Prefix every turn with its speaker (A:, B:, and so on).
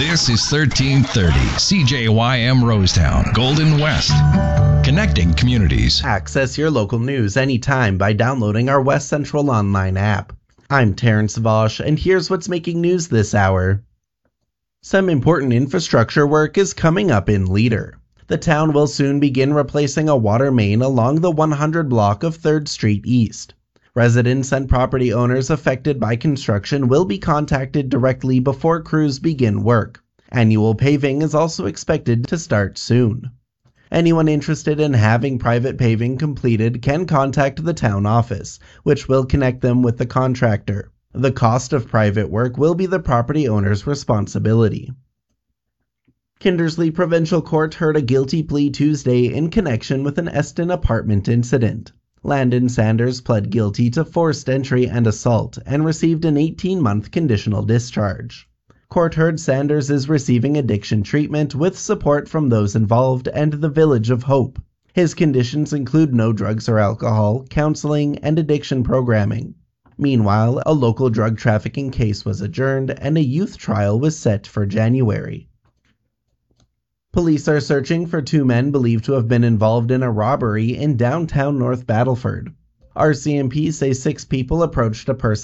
A: This is 1330 CJYM Rosetown, Golden West. Connecting communities.
B: Access your local news anytime by downloading our West Central Online app. I'm Terrence Vosh, and here's what's making news this hour. Some important infrastructure work is coming up in Leader. The town will soon begin replacing a water main along the 100 block of 3rd Street East. Residents and property owners affected by construction will be contacted directly before crews begin work. Annual paving is also expected to start soon. Anyone interested in having private paving completed can contact the town office, which will connect them with the contractor. The cost of private work will be the property owner's responsibility. Kindersley Provincial Court heard a guilty plea Tuesday in connection with an Eston apartment incident. Landon Sanders pled guilty to forced entry and assault and received an 18-month conditional discharge. Court heard Sanders is receiving addiction treatment with support from those involved and the Village of Hope. His conditions include no drugs or alcohol, counseling, and addiction programming. Meanwhile, a local drug trafficking case was adjourned and a youth trial was set for January. Police are searching for 2 men believed to have been involved in a robbery in downtown North Battleford. RCMP say 6 people approached a person